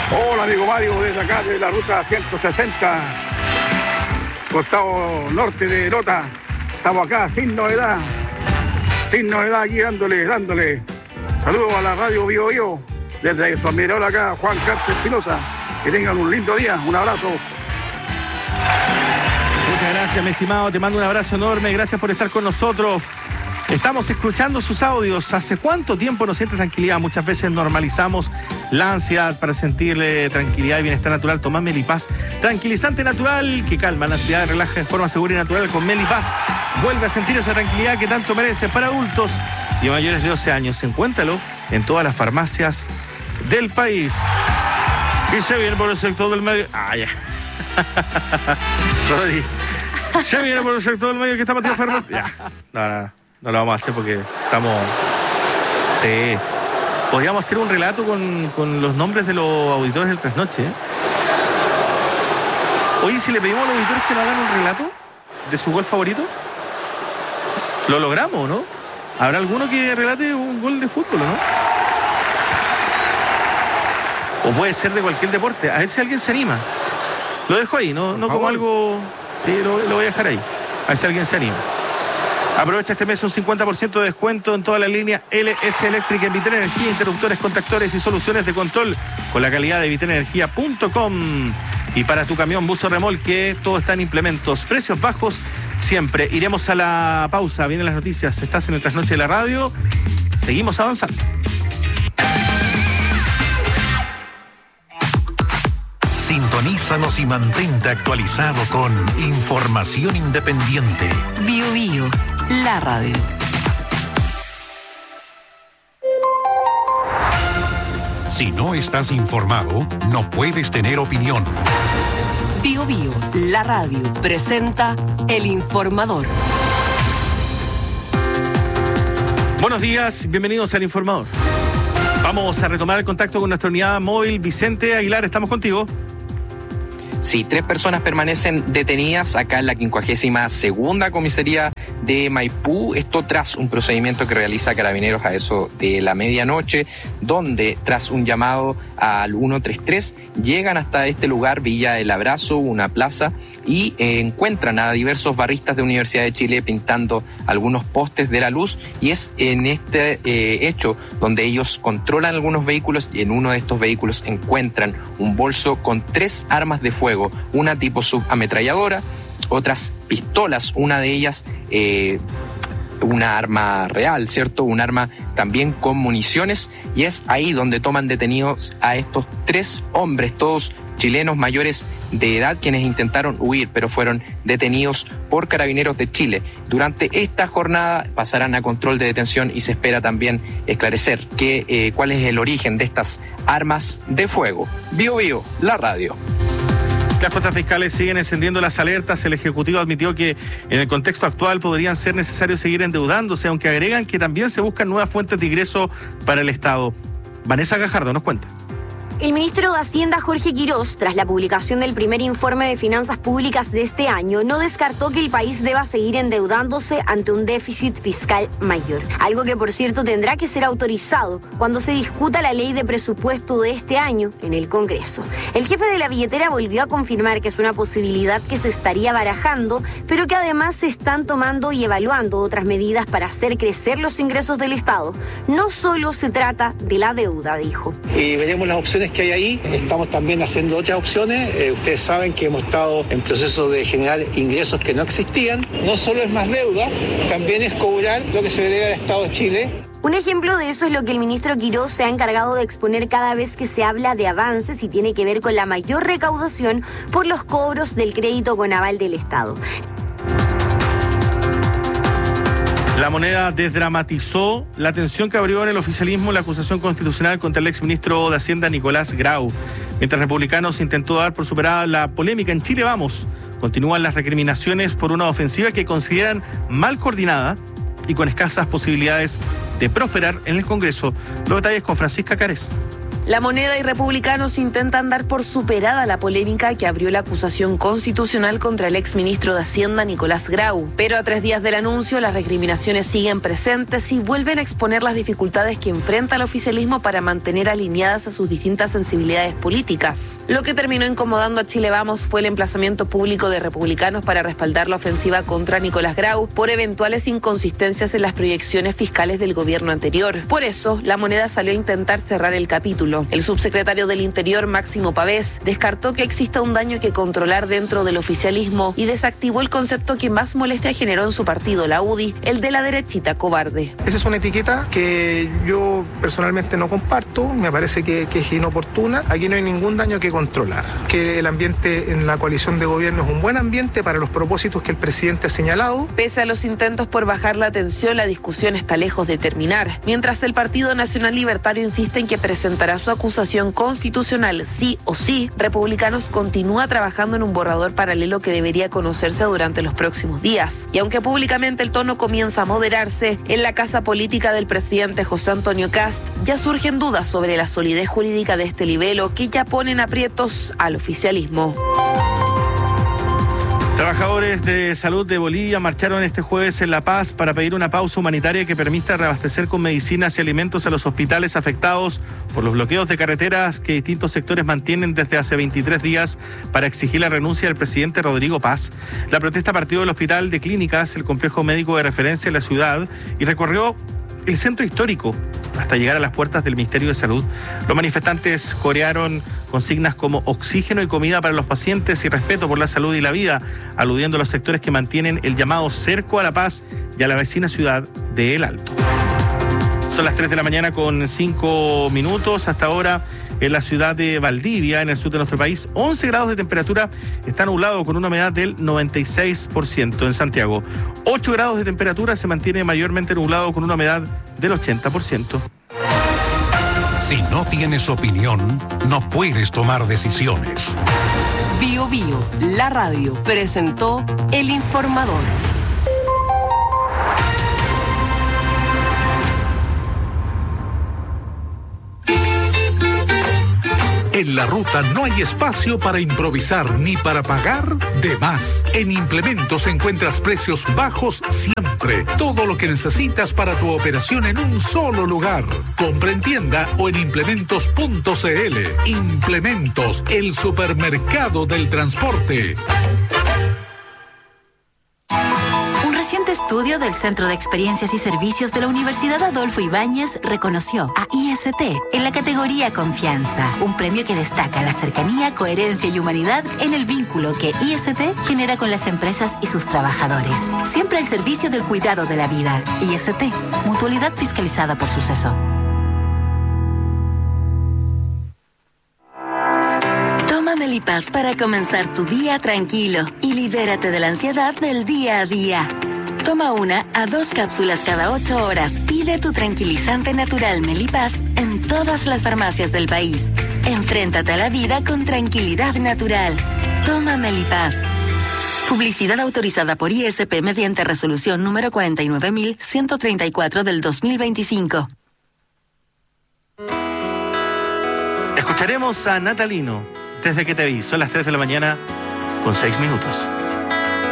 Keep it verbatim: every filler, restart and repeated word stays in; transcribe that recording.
Hola amigo Mario, desde acá de la ruta ciento sesenta, costado norte de Lota. Estamos acá sin novedad, sin novedad aquí dándole, dándole. Saludos a la radio Bio Bio, desde su admirador acá, Juan Carlos Espinosa. Que tengan un lindo día, un abrazo. Muchas gracias, mi estimado, te mando un abrazo enorme, gracias por estar con nosotros. Estamos escuchando sus audios. ¿Hace cuánto tiempo no siente tranquilidad? Muchas veces normalizamos la ansiedad. Para sentirle tranquilidad y bienestar natural, toma Melipaz. Tranquilizante natural que calma la ansiedad, relaja de forma segura y natural con Melipaz. Vuelve a sentir esa tranquilidad que tanto merece para adultos y mayores de doce años. Encuéntralo en todas las farmacias del país. Y se viene por el sector del medio. Ah, ya. Rodri. Se viene por el sector del medio que está Matías Fernández. Ya. No, no, no. No lo vamos a hacer porque estamos... Sí. Podríamos hacer un relato con, con los nombres de los auditores del Trasnoche, ¿eh? Oye, si le pedimos a los auditores que nos hagan un relato de su gol favorito, lo logramos, ¿no? ¿Habrá alguno que relate un gol de fútbol, no? O puede ser de cualquier deporte. A ver si alguien se anima. Lo dejo ahí, no, no como algo... Sí, lo, lo voy a dejar ahí. A ver si alguien se anima. Aprovecha este mes un cincuenta por ciento de descuento en toda la línea L S Electric en Vitel Energía, interruptores, contactores y soluciones de control con la calidad de vitel energía punto com. Y para tu camión, bus o remolque, todo está en implementos. Precios bajos siempre. Iremos a la pausa. Vienen las noticias. Estás en el Trasnoche de la radio. Seguimos avanzando. Sintonízanos y mantente actualizado con información independiente. Bio Bio, la radio. Si no estás informado, no puedes tener opinión. Bio Bio, la radio, presenta El Informador. Buenos días, bienvenidos al Informador. Vamos a retomar el contacto con nuestra unidad móvil. Vicente Aguilar, estamos contigo. Sí, tres personas permanecen detenidas acá en la quincuagésima segunda comisaría de Maipú. Esto tras un procedimiento que realiza Carabineros a eso de la medianoche, donde tras un llamado al ciento treinta y tres llegan hasta este lugar, Villa del Abrazo, una plaza, y eh, encuentran a diversos barristas de Universidad de Chile pintando algunos postes de la luz. Y es en este eh, hecho donde ellos controlan algunos vehículos, y en uno de estos vehículos encuentran un bolso con tres armas de fuego. Una tipo subametralladora, otras pistolas, una de ellas eh, una arma real, ¿cierto? Un arma también con municiones, y es ahí donde toman detenidos a estos tres hombres, todos chilenos mayores de edad, quienes intentaron huir, pero fueron detenidos por Carabineros de Chile. Durante esta jornada pasarán a control de detención y se espera también esclarecer que, eh, cuál es el origen de estas armas de fuego. Bio Bio, la radio. Las cuentas fiscales siguen encendiendo las alertas. El Ejecutivo admitió que en el contexto actual podrían ser necesarios seguir endeudándose, aunque agregan que también se buscan nuevas fuentes de ingreso para el Estado. Vanessa Gajardo nos cuenta. El ministro de Hacienda, Jorge Quirós, tras la publicación del primer informe de finanzas públicas de este año, no descartó que el país deba seguir endeudándose ante un déficit fiscal mayor. Algo que, por cierto, tendrá que ser autorizado cuando se discuta la ley de presupuesto de este año en el Congreso. El jefe de la billetera volvió a confirmar que es una posibilidad que se estaría barajando, pero que además se están tomando y evaluando otras medidas para hacer crecer los ingresos del Estado. No solo se trata de la deuda, dijo. Y veremos las opciones que hay ahí. Estamos también haciendo otras opciones. Eh, ustedes saben que hemos estado en proceso de generar ingresos que no existían. No solo es más deuda, también es cobrar lo que se le debe al Estado de Chile. Un ejemplo de eso es lo que el ministro Quirós se ha encargado de exponer cada vez que se habla de avances y tiene que ver con la mayor recaudación por los cobros del crédito con aval del Estado. La Moneda desdramatizó la tensión que abrió en el oficialismo la acusación constitucional contra el exministro de Hacienda Nicolás Grau. Mientras Republicanos intentó dar por superada la polémica en Chile Vamos, continúan las recriminaciones por una ofensiva que consideran mal coordinada y con escasas posibilidades de prosperar en el Congreso. Los detalles con Francisca Cárez. La Moneda y Republicanos intentan dar por superada la polémica que abrió la acusación constitucional contra el exministro de Hacienda Nicolás Grau. Pero a tres días del anuncio, las recriminaciones siguen presentes y vuelven a exponer las dificultades que enfrenta el oficialismo para mantener alineadas a sus distintas sensibilidades políticas. Lo que terminó incomodando a Chile Vamos fue el emplazamiento público de republicanos para respaldar la ofensiva contra Nicolás Grau por eventuales inconsistencias en las proyecciones fiscales del gobierno anterior. Por eso, La Moneda salió a intentar cerrar el capítulo. El subsecretario del Interior, Máximo Pavés, descartó que exista un daño que controlar dentro del oficialismo y desactivó el concepto que más molestia generó en su partido, la U D I, el de la derechita cobarde. Esa es una etiqueta que yo personalmente no comparto, me parece que, que es inoportuna. Aquí no hay ningún daño que controlar. Que el ambiente en la coalición de gobierno es un buen ambiente para los propósitos que el presidente ha señalado. Pese a los intentos por bajar la tensión, la discusión está lejos de terminar. Mientras el Partido Nacional Libertario insiste en que presentará su acusación constitucional sí o sí, Republicanos continúa trabajando en un borrador paralelo que debería conocerse durante los próximos días. Y aunque públicamente el tono comienza a moderarse, en la casa política del presidente José Antonio Kast ya surgen dudas sobre la solidez jurídica de este libelo que ya ponen aprietos al oficialismo. Trabajadores de salud de Bolivia marcharon este jueves en La Paz para pedir una pausa humanitaria que permita reabastecer con medicinas y alimentos a los hospitales afectados por los bloqueos de carreteras que distintos sectores mantienen desde hace veintitrés días para exigir la renuncia del presidente Rodrigo Paz. La protesta partió del Hospital de Clínicas, el complejo médico de referencia en la ciudad, y recorrió el centro histórico hasta llegar a las puertas del Ministerio de Salud. Los manifestantes corearon consignas como oxígeno y comida para los pacientes y respeto por la salud y la vida, aludiendo a los sectores que mantienen el llamado cerco a la paz y a la vecina ciudad de El Alto. Son las tres de la mañana con cinco minutos. Hasta ahora en la ciudad de Valdivia, en el sur de nuestro país, once grados de temperatura, está nublado con una humedad del noventa y seis por ciento. En Santiago, ocho grados de temperatura, se mantiene mayormente nublado con una humedad del ochenta por ciento. Si no tienes opinión, no puedes tomar decisiones. Bio Bio, la radio, presentó El Informador. En la ruta no hay espacio para improvisar ni para pagar de más. En Implementos encuentras precios bajos siempre. Todo lo que necesitas para tu operación en un solo lugar. Compra en tienda o en implementos punto cl. Implementos, el supermercado del transporte. Un reciente estudio del Centro de Experiencias y Servicios de la Universidad Adolfo Ibáñez reconoció a I S T en la categoría Confianza, un premio que destaca la cercanía, coherencia y humanidad en el vínculo que I S T genera con las empresas y sus trabajadores. Siempre al servicio del cuidado de la vida. I S T, mutualidad fiscalizada por Suceso. Toma Melipaz para comenzar tu día tranquilo y libérate de la ansiedad del día a día. Toma una a dos cápsulas cada ocho horas. Pide tu tranquilizante natural Melipaz en todas las farmacias del país. Enfréntate a la vida con tranquilidad natural. Toma Melipaz. Publicidad autorizada por I S P mediante resolución número cuarenta y nueve mil ciento treinta y cuatro del dos mil veinticinco. Escucharemos a Natalino, Desde que te vi. Son las tres de la mañana con seis minutos.